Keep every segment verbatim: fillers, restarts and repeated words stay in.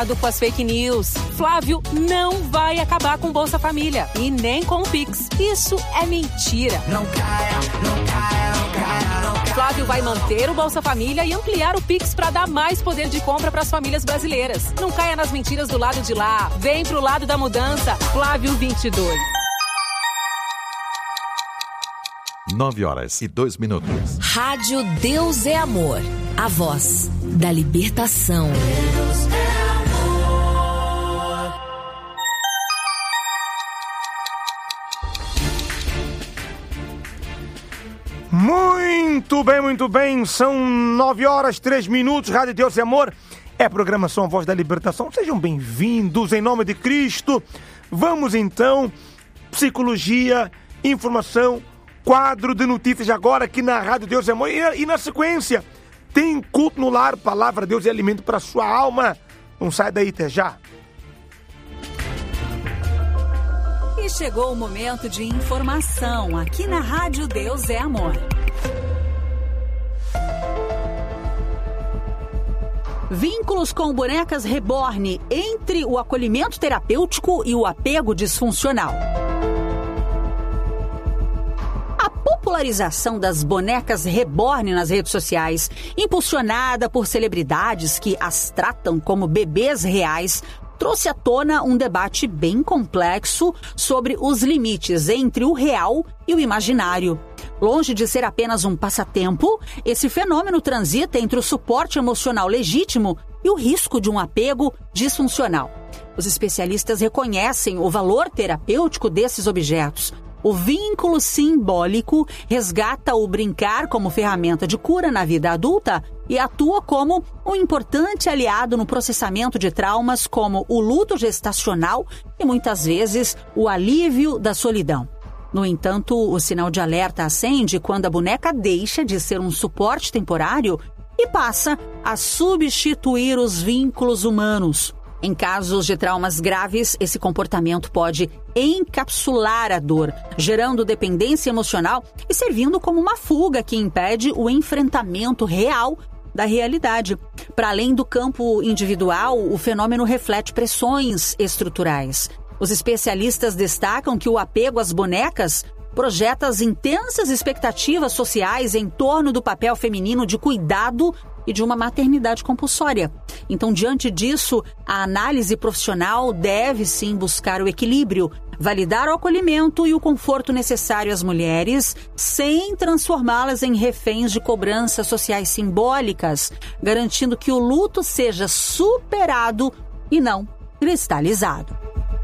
Cuidado com as fake news. Flávio não vai acabar com Bolsa Família e nem com o Pix. Isso é mentira. Não caia, não caia, não caia, não caia. Flávio vai manter o Bolsa Família e ampliar o Pix para dar mais poder de compra para as famílias brasileiras. Não caia nas mentiras do lado de lá. Vem pro lado da mudança. Flávio vinte e dois. Nove horas e dois minutos. Rádio Deus é Amor. A voz da libertação. Deus é amor. Muito bem, muito bem. São nove horas, três minutos. Rádio Deus é Amor. É a programação A Voz da Libertação. Sejam bem-vindos em nome de Cristo. Vamos então, psicologia, informação, quadro de notícias agora aqui na Rádio Deus é Amor. E, e na sequência, tem culto no lar, palavra Deus é alimento para a sua alma. Não sai daí, até já. E chegou o momento de informação aqui na Rádio Deus é Amor. Vínculos com bonecas reborn entre o acolhimento terapêutico e o apego disfuncional. A popularização das bonecas reborn nas redes sociais, impulsionada por celebridades que as tratam como bebês reais, trouxe à tona um debate bem complexo sobre os limites entre o real e o imaginário. Longe de ser apenas um passatempo, esse fenômeno transita entre o suporte emocional legítimo e o risco de um apego disfuncional. Os especialistas reconhecem o valor terapêutico desses objetos. O vínculo simbólico resgata o brincar como ferramenta de cura na vida adulta e atua como um importante aliado no processamento de traumas como o luto gestacional e, muitas vezes, o alívio da solidão. No entanto, o sinal de alerta acende quando a boneca deixa de ser um suporte temporário e passa a substituir os vínculos humanos. Em casos de traumas graves, esse comportamento pode encapsular a dor, gerando dependência emocional e servindo como uma fuga que impede o enfrentamento real da realidade. Para além do campo individual, o fenômeno reflete pressões estruturais. Os especialistas destacam que o apego às bonecas projeta as intensas expectativas sociais em torno do papel feminino de cuidado e de uma maternidade compulsória. Então, diante disso, a análise profissional deve sim buscar o equilíbrio, validar o acolhimento e o conforto necessário às mulheres, sem transformá-las em reféns de cobranças sociais simbólicas, garantindo que o luto seja superado e não cristalizado.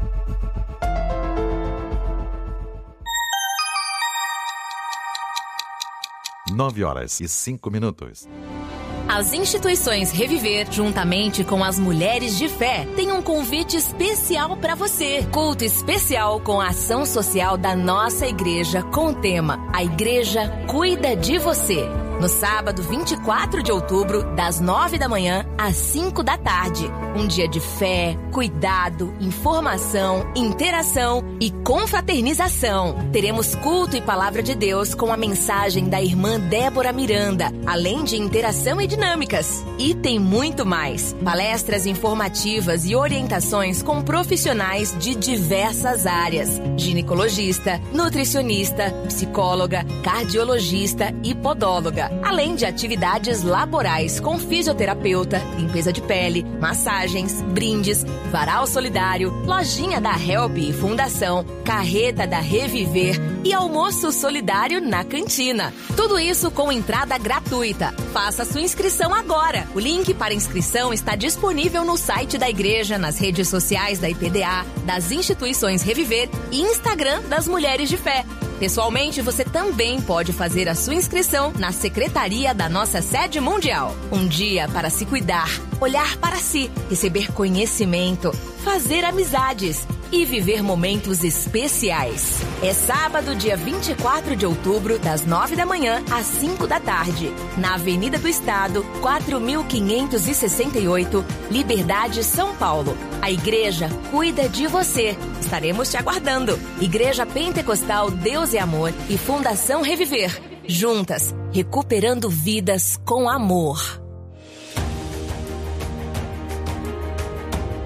Nove horas e cinco minutos. As instituições Reviver, juntamente com as Mulheres de Fé, têm um convite especial para você. Culto especial com a ação social da nossa igreja com o tema A Igreja Cuida de Você. No sábado vinte e quatro de outubro, das nove da manhã às cinco da tarde. Um dia de fé, cuidado, informação, interação e confraternização. Teremos culto e palavra de Deus com a mensagem da irmã Débora Miranda, além de interação e dinâmicas. E tem muito mais. Palestras informativas e orientações com profissionais de diversas áreas. Ginecologista, nutricionista, psicóloga, cardiologista e podóloga. Além de atividades laborais com fisioterapeuta, limpeza de pele, massagens, brindes, varal solidário, lojinha da Help e Fundação, carreta da Reviver e almoço solidário na cantina. Tudo isso com entrada gratuita. Faça sua inscrição agora. O link para inscrição está disponível no site da igreja, nas redes sociais da I P D A, das instituições Reviver e Instagram das Mulheres de Fé. Pessoalmente, você também pode fazer a sua inscrição na secretaria da nossa sede mundial. Um dia para se cuidar, olhar para si, receber conhecimento, fazer amizades e viver momentos especiais. É sábado, dia vinte e quatro de outubro, das nove da manhã às cinco da tarde, na Avenida do Estado, quatro mil quinhentos e sessenta e oito, Liberdade, São Paulo. A igreja cuida de você. Estaremos te aguardando. Igreja Pentecostal Deus é Amor e Fundação Reviver. Juntas, recuperando vidas com amor.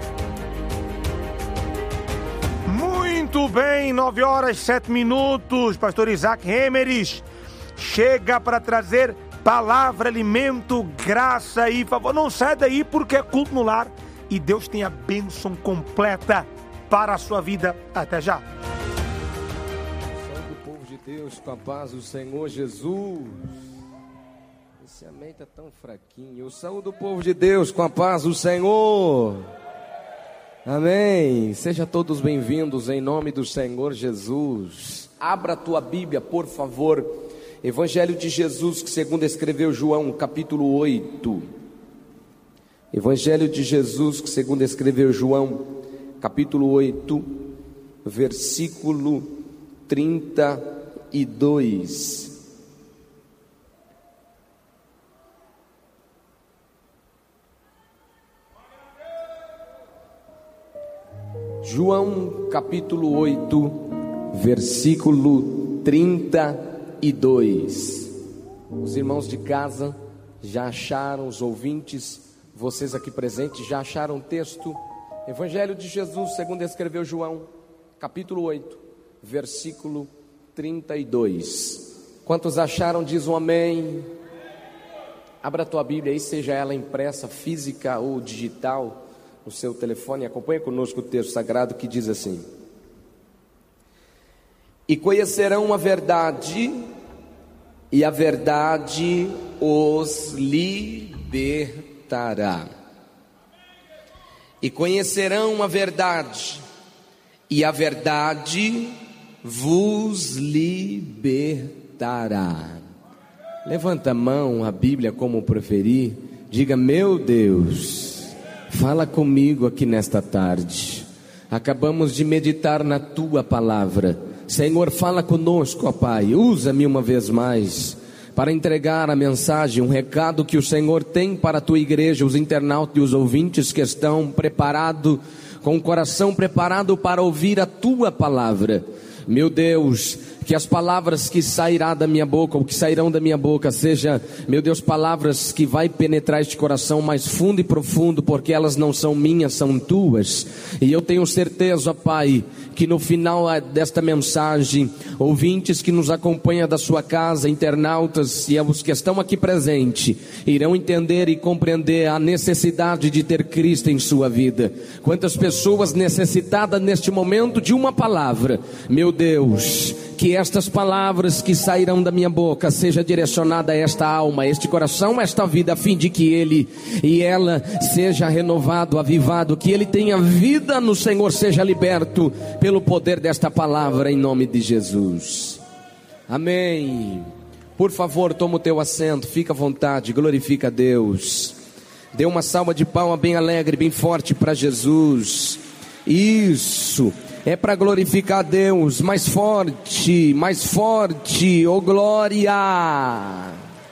Muito bem, nove horas, sete minutos. Pastor Isaac Remeres chega para trazer palavra, alimento, graça e favor. Não sai daí porque é culto no lar e Deus tem a bênção completa para a sua vida. Até já. Salve o povo de Deus, com a paz do Senhor Jesus. Esse amém está tão fraquinho. Eu saúdo o povo de Deus com a paz do Senhor. Amém. Sejam todos bem-vindos em nome do Senhor Jesus. Abra a tua Bíblia, por favor. Evangelho de Jesus, que segundo escreveu João, capítulo oito. Evangelho de Jesus, que segundo escreveu João, capítulo oito, versículo trinta e dois. João capítulo oito, versículo trinta e dois. Os irmãos de casa já acharam, os ouvintes, vocês aqui presentes já acharam o texto? Evangelho de Jesus, segundo escreveu João, capítulo oito, versículo trinta e dois. Quantos acharam, diz um amém. Abra a tua Bíblia aí, seja ela impressa, física ou digital, no seu telefone, acompanhe conosco o texto sagrado que diz assim: e conhecerão a verdade, e a verdade os libertará. E conhecerão a verdade, e a verdade vos libertará. Levanta a mão, a Bíblia como preferir, diga: meu Deus, fala comigo aqui nesta tarde. Acabamos de meditar na tua palavra. Senhor, fala conosco, ó Pai. Usa-me uma vez mais para entregar a mensagem, um recado que o Senhor tem para a tua igreja, os internautas e os ouvintes que estão preparados, com o coração preparado para ouvir a tua palavra. Meu Deus, que as palavras que sairá da minha boca, ou que sairão da minha boca, seja, meu Deus, palavras que vai penetrar este coração mais fundo e profundo, porque elas não são minhas, são tuas. E eu tenho certeza, ó Pai, que no final desta mensagem, ouvintes que nos acompanham da sua casa, internautas e os que estão aqui presentes, irão entender e compreender a necessidade de ter Cristo em sua vida. Quantas pessoas necessitadas neste momento de uma palavra. Meu Deus, que estas palavras que sairão da minha boca seja direcionada a esta alma, a este coração, a esta vida, a fim de que ele e ela seja renovado, avivado, que ele tenha vida no Senhor, seja liberto pelo poder desta palavra, em nome de Jesus. Amém. Por favor, toma o teu assento, fica à vontade, glorifica a Deus. Dê uma salva de palmas bem alegre, bem forte para Jesus. Isso. É para glorificar a Deus, mais forte, mais forte, oh glória.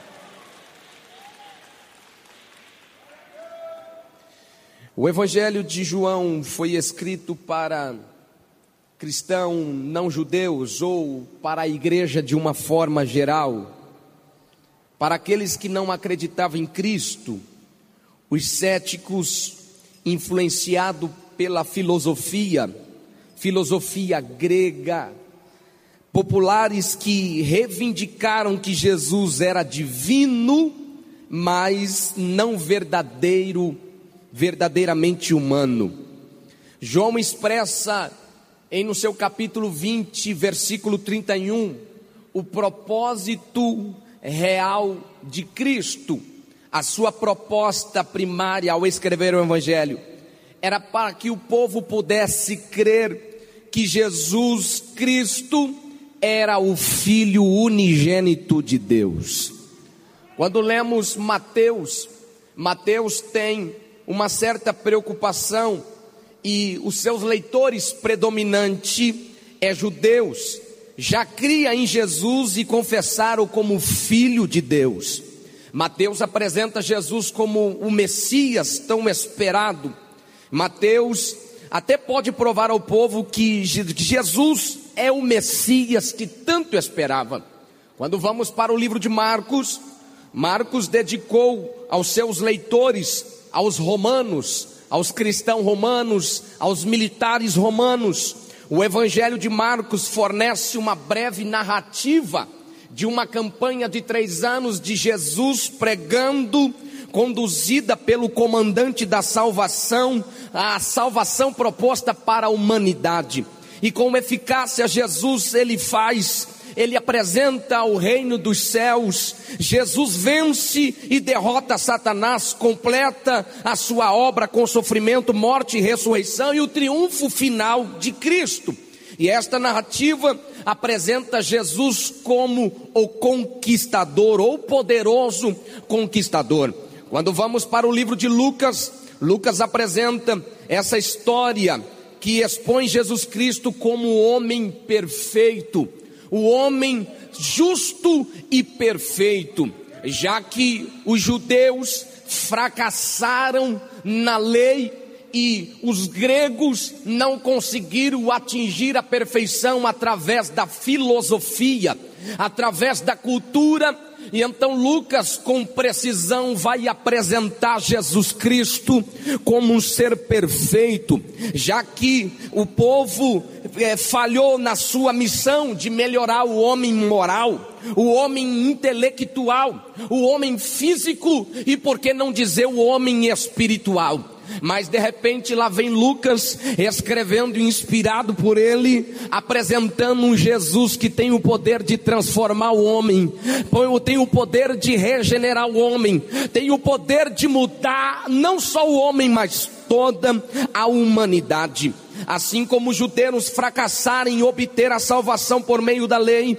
O Evangelho de João foi escrito para cristãos não judeus, ou para a igreja de uma forma geral, para aqueles que não acreditavam em Cristo, os céticos influenciados pela filosofia, filosofia grega, populares que reivindicaram que Jesus era divino, mas não verdadeiro, verdadeiramente humano. João expressa em no seu capítulo vinte, versículo trinta e um, o propósito real de Cristo. A sua proposta primária ao escrever o Evangelho era para que o povo pudesse crer que Jesus Cristo era o Filho unigênito de Deus. Quando lemos Mateus, Mateus tem uma certa preocupação, e os seus leitores predominantes é judeus, já cria em Jesus e confessaram como Filho de Deus. Mateus apresenta Jesus como o Messias tão esperado. Mateus até pode provar ao povo que Jesus é o Messias que tanto esperava. Quando vamos para o livro de Marcos, Marcos dedicou aos seus leitores, aos romanos, aos cristãos romanos, aos militares romanos, O Evangelho de Marcos fornece uma breve narrativa de uma campanha de três anos de Jesus pregando, conduzida pelo comandante da salvação, a salvação proposta para a humanidade. E com eficácia Jesus ele faz, ele apresenta o reino dos céus. Jesus vence e derrota Satanás, completa a sua obra com sofrimento, morte e ressurreição e o triunfo final de Cristo. E esta narrativa apresenta Jesus como o conquistador, ou poderoso conquistador. Quando vamos para o livro de Lucas, Lucas apresenta essa história que expõe Jesus Cristo como o homem perfeito, o homem justo e perfeito, já que os judeus fracassaram na lei e os gregos não conseguiram atingir a perfeição através da filosofia, através da cultura. E então Lucas com precisão vai apresentar Jesus Cristo como um ser perfeito, já que o povo é, falhou na sua missão de melhorar o homem moral, o homem intelectual, o homem físico e por que não dizer o homem espiritual. Mas de repente lá vem Lucas escrevendo, inspirado por ele, apresentando um Jesus que tem o poder de transformar o homem, tem o poder de regenerar o homem, tem o poder de mudar não só o homem, mas toda a humanidade. Assim como os judeus fracassaram em obter a salvação por meio da lei,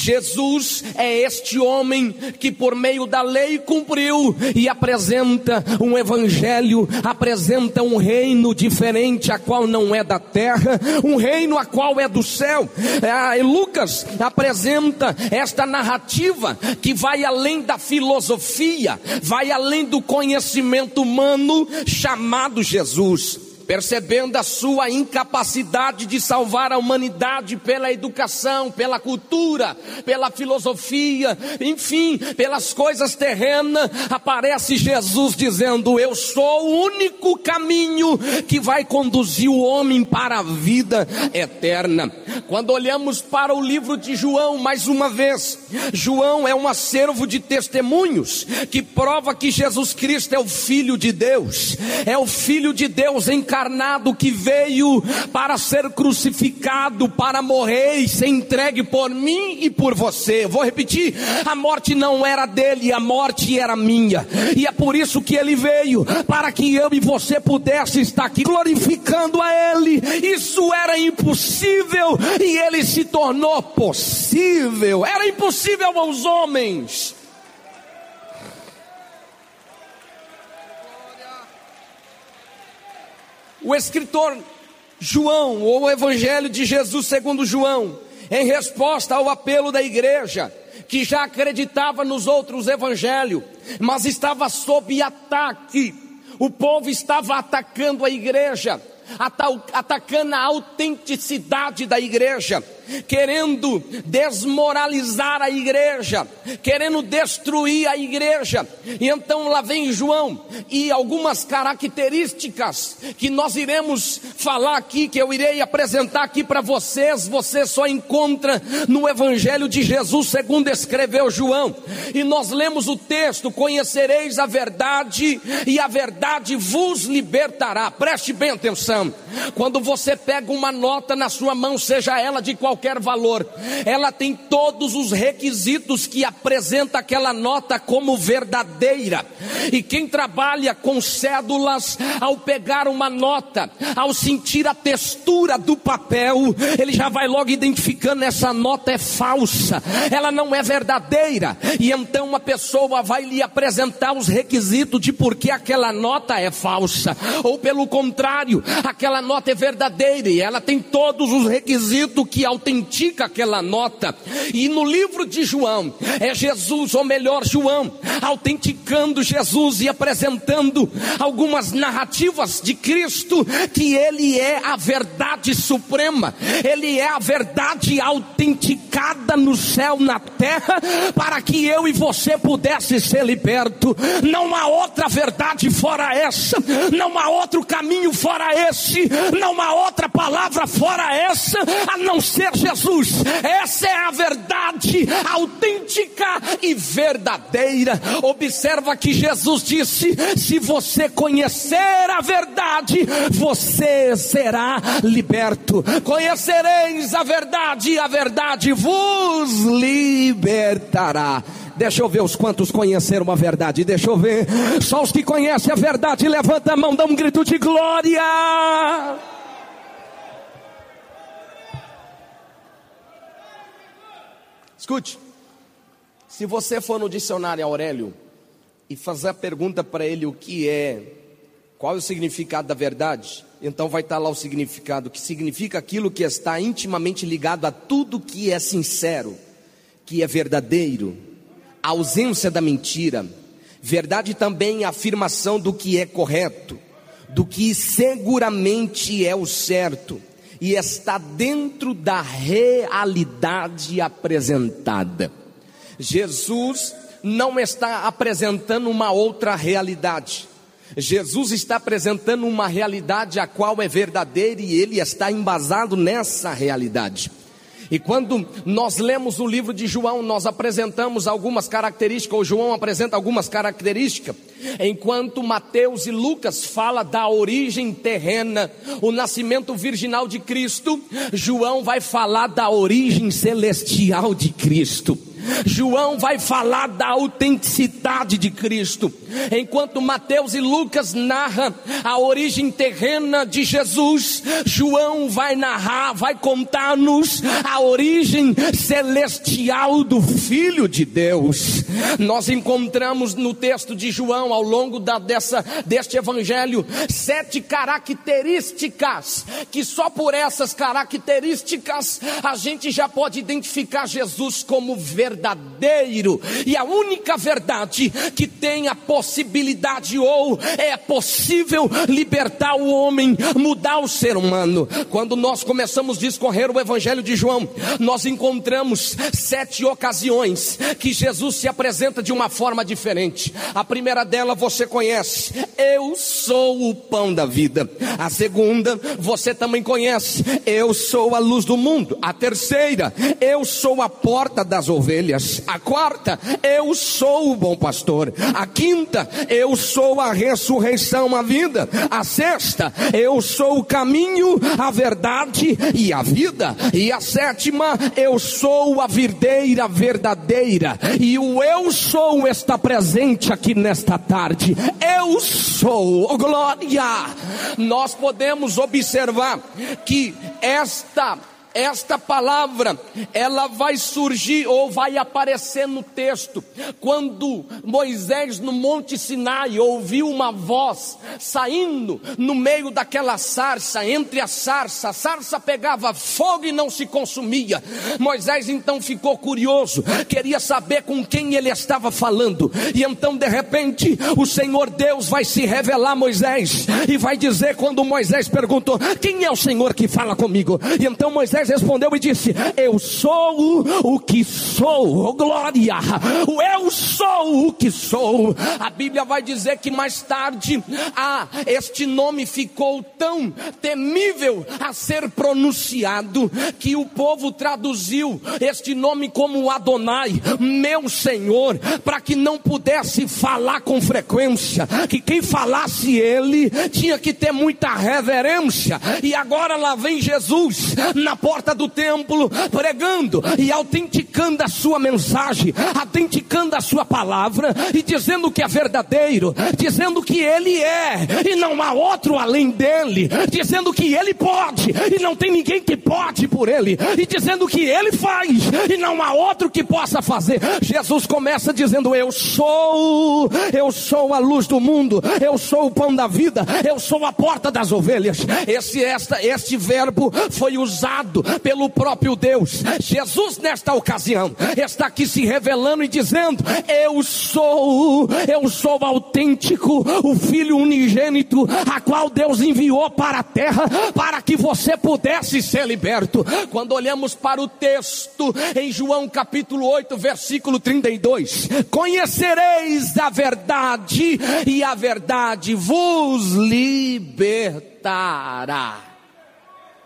Jesus é este homem que por meio da lei cumpriu e apresenta um evangelho, apresenta um reino diferente, a qual não é da terra, um reino a qual é do céu. E Lucas apresenta esta narrativa que vai além da filosofia, vai além do conhecimento humano chamado Jesus. Percebendo a sua incapacidade de salvar a humanidade pela educação, pela cultura, pela filosofia, enfim, pelas coisas terrenas, aparece Jesus dizendo: eu sou o único caminho que vai conduzir o homem para a vida eterna. Quando olhamos para o livro de João, mais uma vez, João é um acervo de testemunhos que prova que Jesus Cristo é o Filho de Deus, é o Filho de Deus encarnado, que veio para ser crucificado, para morrer e ser entregue por mim e por você. Vou repetir: a morte não era dele, a morte era minha, e é por isso que ele veio, para que eu e você pudesse estar aqui glorificando a ele. Isso era impossível e ele se tornou possível. Era impossível aos homens. O escritor João, ou o Evangelho de Jesus segundo João, em resposta ao apelo da igreja, que já acreditava nos outros evangelhos, mas estava sob ataque. O povo estava atacando a igreja, atacando a autenticidade da igreja, querendo desmoralizar a igreja, querendo destruir a igreja. E então lá vem João e algumas características que nós iremos falar aqui, que eu irei apresentar aqui para vocês, você só encontra no Evangelho de Jesus segundo escreveu João. E nós lemos o texto: conhecereis a verdade e a verdade vos libertará. Preste bem atenção. Quando você pega uma nota na sua mão, seja ela de qualquer valor, ela tem todos os requisitos que apresenta aquela nota como verdadeira. E quem trabalha com cédulas, ao pegar uma nota, ao sentir a textura do papel, ele já vai logo identificando: essa nota é falsa, ela não é verdadeira. E então uma pessoa vai lhe apresentar os requisitos de por que aquela nota é falsa, ou pelo contrário, aquela nota é verdadeira e ela tem todos os requisitos que autentica aquela nota. E no livro de João, é Jesus, ou melhor, João, autenticando Jesus e apresentando algumas narrativas de Cristo, que ele é a verdade suprema, ele é a verdade autenticada no céu, na terra, para que eu e você pudesse ser liberto. Não há outra verdade fora essa, não há outro caminho fora esse, não há outra outra palavra fora essa, a não ser Jesus. Essa é a verdade autêntica e verdadeira. Observa que Jesus disse: se você conhecer a verdade, você será liberto. Conhecereis a verdade, e a verdade vos libertará. Deixa eu ver os quantos conheceram a verdade. Deixa eu ver. Só os que conhecem a verdade, levanta a mão, dá um grito de glória. Escute. Se você for no dicionário Aurélio e fazer a pergunta para ele o que é, qual é o significado da verdade, então vai estar lá o significado, que significa aquilo que está intimamente ligado a tudo que é sincero, que é verdadeiro, a ausência da mentira. Verdade também é a afirmação do que é correto, do que seguramente é o certo, e está dentro da realidade apresentada. Jesus não está apresentando uma outra realidade. Jesus está apresentando uma realidade a qual é verdadeira, e ele está embasado nessa realidade. E quando nós lemos o livro de João, nós apresentamos algumas características, ou João apresenta algumas características, enquanto Mateus e Lucas falam da origem terrena, o nascimento virginal de Cristo, João vai falar da origem celestial de Cristo. João vai falar da autenticidade de Cristo, enquanto Mateus e Lucas narram a origem terrena de Jesus, João vai narrar, vai contar-nos a origem celestial do Filho de Deus. Nós encontramos no texto de João, ao longo da, dessa, deste evangelho, sete características, que só por essas características a gente já pode identificar Jesus como verdadeiro. verdadeiro, e a única verdade que tem a possibilidade, ou é possível libertar o homem, mudar o ser humano. Quando nós começamos a discorrer o evangelho de João, nós encontramos sete ocasiões que Jesus se apresenta de uma forma diferente. A primeira dela você conhece: eu sou o pão da vida. A segunda você também conhece: eu sou a luz do mundo. A terceira: eu sou a porta das ovelhas. A quarta: eu sou o bom pastor. A quinta: eu sou a ressurreição, a vida. A sexta: eu sou o caminho, a verdade e a vida. E a sétima: eu sou a videira verdadeira. E o eu sou está presente aqui nesta tarde. Eu sou, oh, glória. Nós podemos observar que esta Esta palavra, ela vai surgir ou vai aparecer no texto, quando Moisés no Monte Sinai ouviu uma voz saindo no meio daquela sarça, entre a sarça, a sarça pegava fogo e não se consumia. Moisés então ficou curioso, queria saber com quem ele estava falando, e então de repente o Senhor Deus vai se revelar a Moisés, e vai dizer, quando Moisés perguntou: quem é o Senhor que fala comigo? E então Moisés respondeu e disse: eu sou o que sou. Oh, glória! O eu sou o que sou. A Bíblia vai dizer que mais tarde ah, este nome ficou tão temível a ser pronunciado, que o povo traduziu este nome como Adonai, meu Senhor, para que não pudesse falar com frequência, que quem falasse ele tinha que ter muita reverência. E agora lá vem Jesus na porta do templo, pregando e autenticando a sua mensagem, autenticando a sua palavra, e dizendo que é verdadeiro, dizendo que ele é e não há outro além dele, dizendo que ele pode e não tem ninguém que pode por ele, e dizendo que ele faz e não há outro que possa fazer. Jesus começa dizendo: eu sou, eu sou a luz do mundo, eu sou o pão da vida, eu sou a porta das ovelhas. Esse, esta, este verbo foi usado pelo próprio Deus. Jesus nesta ocasião está aqui se revelando e dizendo: eu sou, eu sou autêntico, o Filho unigênito, a qual Deus enviou para a terra, para que você pudesse ser liberto. Quando olhamos para o texto em João capítulo oito, versículo trinta e dois: conhecereis a verdade, e a verdade vos libertará.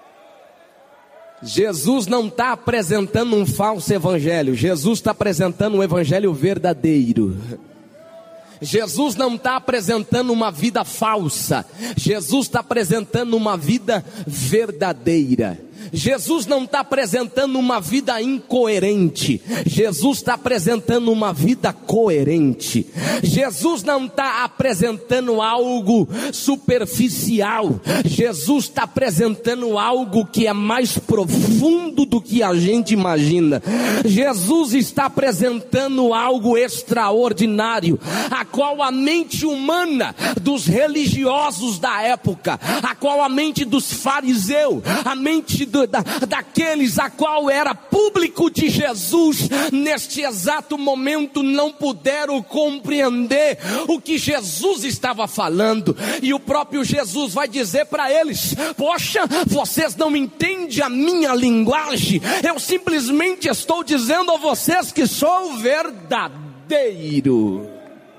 Jesus não está apresentando um falso evangelho, Jesus está apresentando um evangelho verdadeiro. Jesus não está apresentando uma vida falsa, Jesus está apresentando uma vida verdadeira. Jesus não está apresentando uma vida incoerente, Jesus está apresentando uma vida coerente. Jesus não está apresentando algo superficial, Jesus está apresentando algo que é mais profundo do que a gente imagina. Jesus está apresentando algo extraordinário, a qual a mente humana dos religiosos da época, a qual a mente dos fariseus, a mente do Da, daqueles a qual era público de Jesus, neste exato momento não puderam compreender o que Jesus estava falando. E o próprio Jesus vai dizer para eles: poxa, vocês não entendem a minha linguagem, eu simplesmente estou dizendo a vocês que sou verdadeiro.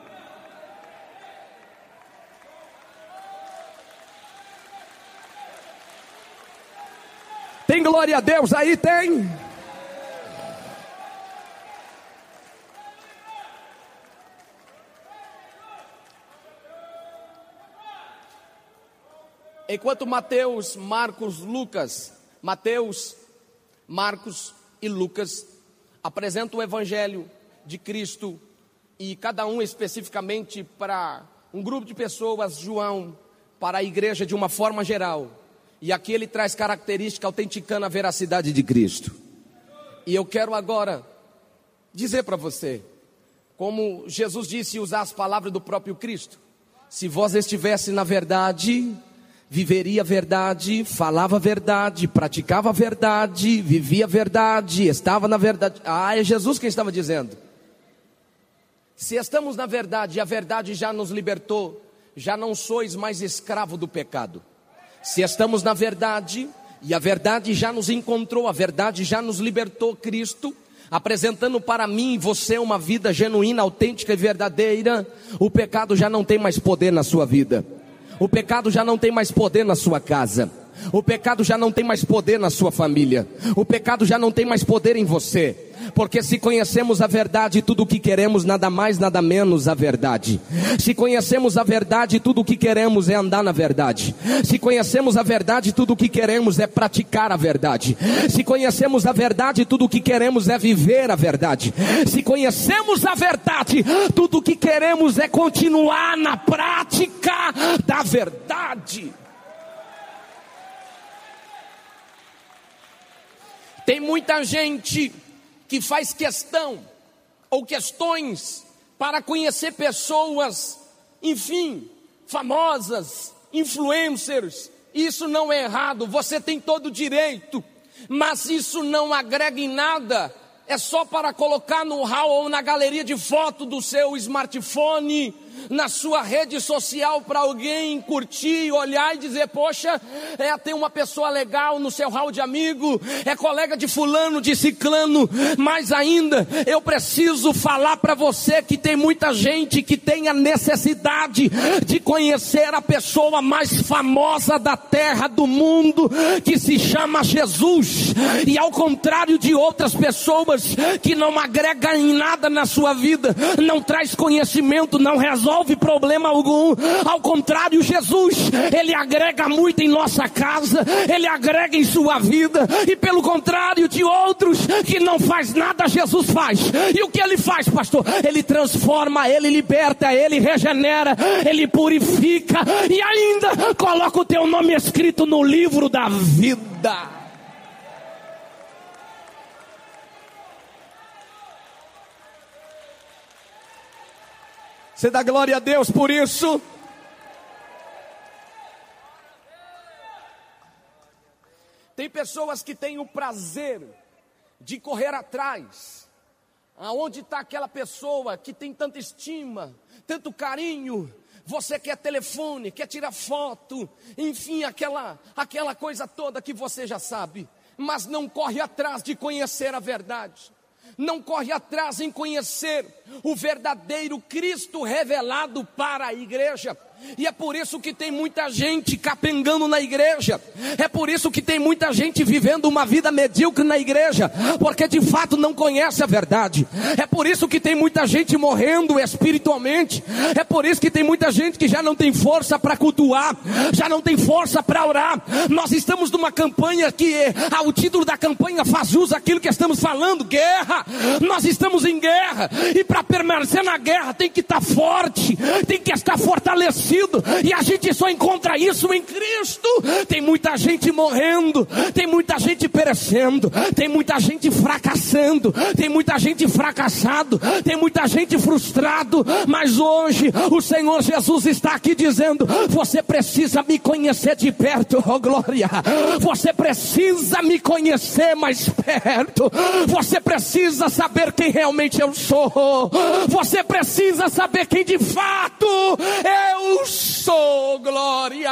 Tem glória a Deus aí? Tem. Enquanto Mateus, Marcos, Lucas, Mateus, Marcos e Lucas apresentam o evangelho de Cristo, e cada um especificamente para um grupo de pessoas, João para a igreja de uma forma geral. E aqui ele traz característica autenticando a veracidade de Cristo. E eu quero agora dizer para você, como Jesus disse, usar as palavras do próprio Cristo: se vós estivesse na verdade, viveria a verdade, falava a verdade, praticava a verdade, vivia a verdade, estava na verdade. Ah, é Jesus quem estava dizendo. Se estamos na verdade e a verdade já nos libertou, já não sois mais escravo do pecado. Se estamos na verdade, e a verdade já nos encontrou, a verdade já nos libertou, Cristo, apresentando para mim e você uma vida genuína, autêntica e verdadeira, o pecado já não tem mais poder na sua vida. O pecado já não tem mais poder na sua casa. O pecado já não tem mais poder na sua família. O pecado já não tem mais poder em você. Porque se conhecemos a verdade, tudo o que queremos, nada mais, nada menos a verdade. Se conhecemos a verdade, tudo o que queremos é andar na verdade. Se conhecemos a verdade, tudo o que queremos é praticar a verdade. Se conhecemos a verdade, tudo o que queremos é viver a verdade. Se conhecemos a verdade, tudo o que queremos é continuar na prática da verdade. Tem muita gente que faz questão ou questões para conhecer pessoas, enfim, famosas, influencers. Isso não é errado, você tem todo o direito, mas isso não agrega em nada. É só para colocar no hall ou na galeria de foto do seu smartphone, na sua rede social, para alguém curtir, olhar e dizer: poxa, é, tem uma pessoa legal no seu hall de amigo, é colega de fulano, de ciclano. Mas ainda, eu preciso falar para você que tem muita gente que tem a necessidade de conhecer a pessoa mais famosa da terra, do mundo, que se chama Jesus. E ao contrário de outras pessoas que não agregam em nada na sua vida, não traz conhecimento, não resolve problema algum. Ao contrário, Jesus, Ele agrega muito em nossa casa, Ele agrega em sua vida. E pelo contrário de outros que não faz nada, Jesus faz. E o que Ele faz, pastor? Ele transforma, Ele liberta, Ele regenera, Ele purifica e ainda coloca o teu nome escrito no livro da vida. Você dá glória a Deus por isso? Tem pessoas que têm o prazer de correr atrás. Aonde está aquela pessoa que tem tanta estima, tanto carinho? Você quer telefone, quer tirar foto, enfim, aquela, aquela coisa toda que você já sabe. Mas não corre atrás de conhecer a verdade. Não corre atrás em conhecer o verdadeiro Cristo revelado para a igreja. E é por isso que tem muita gente capengando na igreja. É por isso que tem muita gente vivendo uma vida medíocre na igreja, porque de fato não conhece a verdade. É por isso que tem muita gente morrendo espiritualmente. É por isso que tem muita gente que já não tem força para cultuar, já não tem força para orar. Nós estamos numa campanha que ah, o título da campanha faz jus àquilo que estamos falando: guerra. Nós estamos em guerra, e para permanecer na guerra tem que estar forte, tem que estar fortalecido. E a gente só encontra isso em Cristo. Tem muita gente morrendo, tem muita gente perecendo, tem muita gente fracassando, tem muita gente fracassado, tem muita gente frustrado. Mas hoje o Senhor Jesus está aqui dizendo: você precisa me conhecer de perto, oh glória. Você precisa me conhecer mais perto. Você precisa saber quem realmente eu sou. Você precisa saber quem de fato eu sou, glória.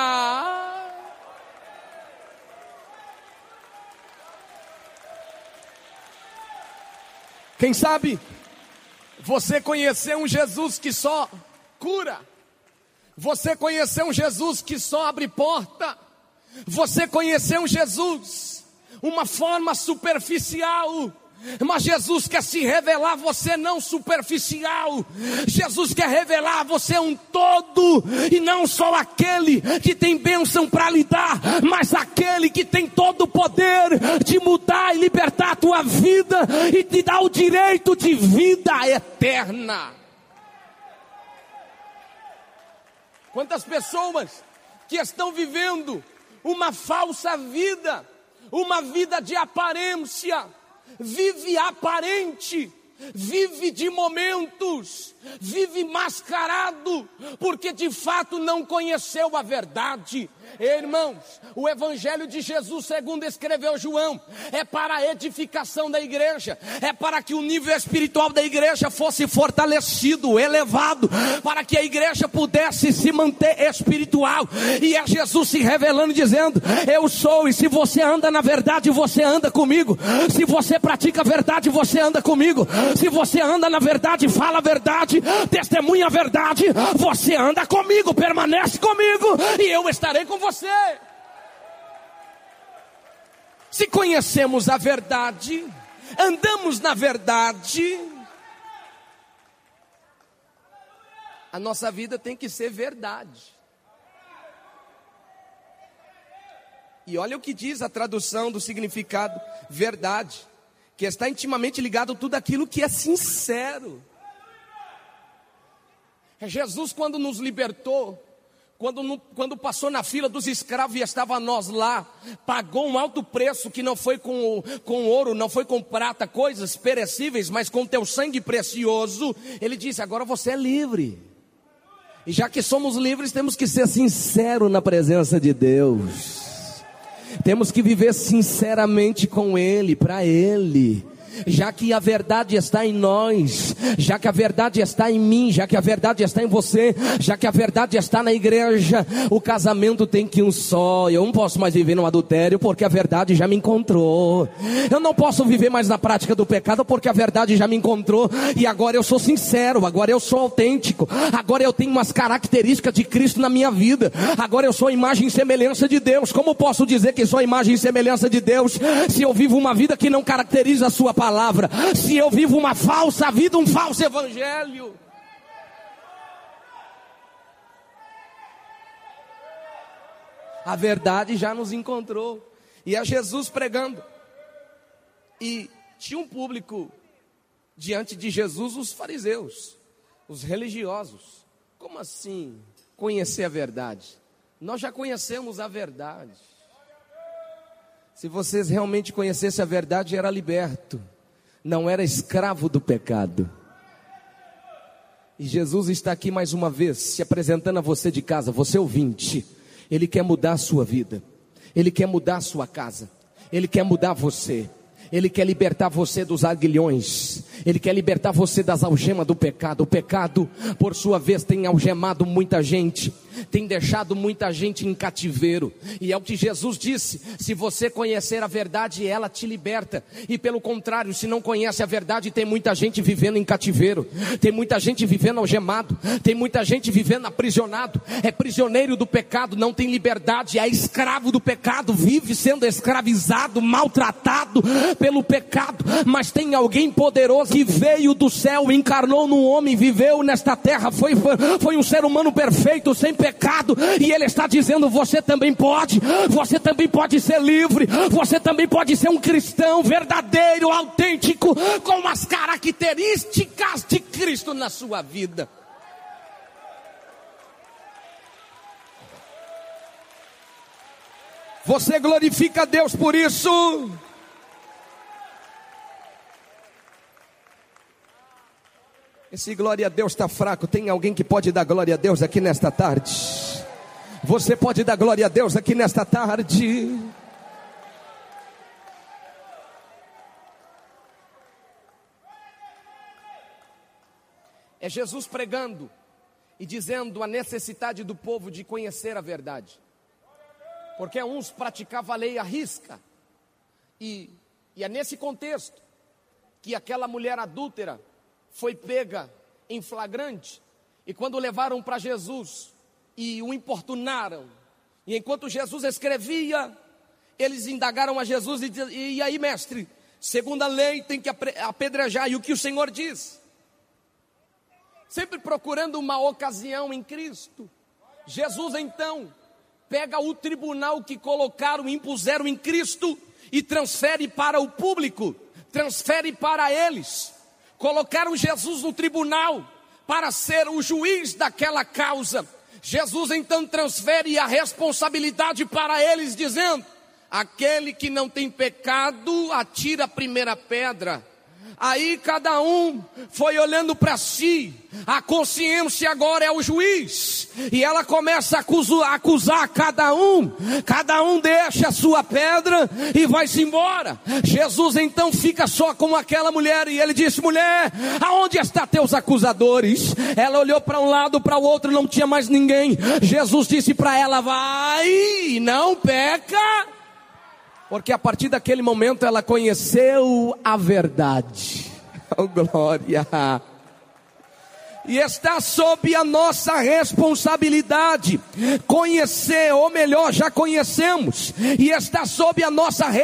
Quem sabe você conheceu um Jesus que só cura, você conheceu um Jesus que só abre porta, você conheceu um Jesus, uma forma superficial. Mas Jesus quer se revelar a você não superficial. Jesus quer revelar a você um todo, e não só aquele que tem bênção para lhe dar, mas aquele que tem todo o poder de mudar e libertar a tua vida e te dar o direito de vida eterna. Quantas pessoas que estão vivendo uma falsa vida, uma vida de aparência, vive aparente, vive de momentos, vive mascarado, porque de fato não conheceu a verdade. Irmãos, o evangelho de Jesus, segundo escreveu João, é para a edificação da igreja, é para que o nível espiritual da igreja fosse fortalecido, elevado, para que a igreja pudesse se manter espiritual. E é Jesus se revelando, dizendo: eu sou, e se você anda na verdade, você anda comigo. Se você pratica a verdade, você anda comigo. Se você anda na verdade, fala a verdade, testemunha a verdade, você anda comigo, permanece comigo, e eu estarei com você. Se conhecemos a verdade, andamos na verdade, a nossa vida tem que ser verdade. E olha o que diz a tradução do significado verdade, que está intimamente ligado a tudo aquilo que é sincero. Jesus, quando nos libertou, Quando, quando passou na fila dos escravos e estava nós lá, pagou um alto preço, que não foi com, com ouro, não foi com prata, coisas perecíveis, mas com teu sangue precioso. Ele disse: agora você é livre. E já que somos livres, temos que ser sinceros na presença de Deus. Temos que viver sinceramente com Ele, para Ele. Já que a verdade está em nós, já que a verdade está em mim, já que a verdade está em você, já que a verdade está na igreja, o casamento tem que ir um só. Eu não posso mais viver no adultério, porque a verdade já me encontrou. Eu não posso viver mais na prática do pecado, porque a verdade já me encontrou. E agora eu sou sincero, agora eu sou autêntico, agora eu tenho umas características de Cristo na minha vida, agora eu sou a imagem e semelhança de Deus. Como posso dizer que sou a imagem e semelhança de Deus, se eu vivo uma vida que não caracteriza a sua palavra? Palavra, se eu vivo uma falsa vida, um falso evangelho? A verdade já nos encontrou, e é Jesus pregando, e tinha um público diante de Jesus, os fariseus, os religiosos. Como assim conhecer a verdade? Nós já conhecemos a verdade. Se vocês realmente conhecessem a verdade, era liberto, não era escravo do pecado. E Jesus está aqui mais uma vez, se apresentando a você de casa, você ouvinte. Ele quer mudar a sua vida, Ele quer mudar a sua casa, Ele quer mudar você, Ele quer libertar você dos aguilhões. Ele quer libertar você das algemas do pecado. O pecado, por sua vez, tem algemado muita gente, tem deixado muita gente em cativeiro. E é o que Jesus disse: se você conhecer a verdade, ela te liberta. E pelo contrário, se não conhece a verdade, tem muita gente vivendo em cativeiro, tem muita gente vivendo algemado, tem muita gente vivendo aprisionado. É prisioneiro do pecado, não tem liberdade, é escravo do pecado, vive sendo escravizado, maltratado pelo pecado. Mas tem alguém poderoso que veio do céu, encarnou num homem, viveu nesta terra, foi, foi um ser humano perfeito, sem pecado, e ele está dizendo: você também pode, você também pode ser livre, você também pode ser um cristão verdadeiro, autêntico, com as características de Cristo na sua vida. Você glorifica a Deus por isso? Esse glória a Deus está fraco. Tem alguém que pode dar glória a Deus aqui nesta tarde? Você pode dar glória a Deus aqui nesta tarde? É Jesus pregando e dizendo a necessidade do povo de conhecer a verdade. Porque uns praticavam a lei à risca. E, e é nesse contexto que aquela mulher adúltera foi pega em flagrante, e quando levaram para Jesus e o importunaram, e enquanto Jesus escrevia, eles indagaram a Jesus e, e, e aí, mestre, segundo a lei tem que apedrejar, e o que o Senhor diz? Sempre procurando uma ocasião em Cristo. Jesus então pega o tribunal que colocaram, impuseram em Cristo, e transfere para o público, transfere para eles. Colocaram Jesus no tribunal para ser o juiz daquela causa. Jesus então transfere a responsabilidade para eles, dizendo: aquele que não tem pecado, atira a primeira pedra. Aí cada um foi olhando para si. A consciência agora é o juiz, e ela começa a acusar, a acusar cada um. Cada um deixa a sua pedra e vai-se embora. Jesus então fica só com aquela mulher, e ele disse: mulher, aonde estão teus acusadores? Ela olhou para um lado, para o outro, não tinha mais ninguém. Jesus disse para ela: vai, não peca. Porque a partir daquele momento ela conheceu a verdade. Oh, glória! E está sob a nossa responsabilidade conhecer, ou melhor, já conhecemos, e está sob a nossa responsabilidade